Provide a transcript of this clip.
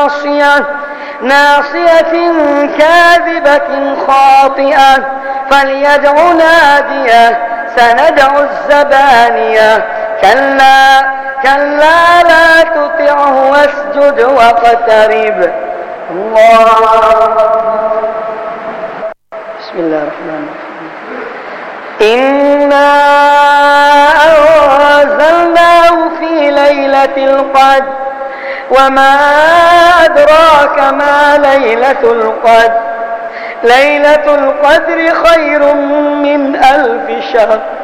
ناصية كاذبة خاطئة فليدع ناديه سندع الزبانية كلا لا تطعه واسجد واقترب. بسم الله الرحمن الرحيم. إنا أنزلناه في ليلة القدر وما أدراك ما ليلة القدر. ليلة القدر خير من 1000 شهر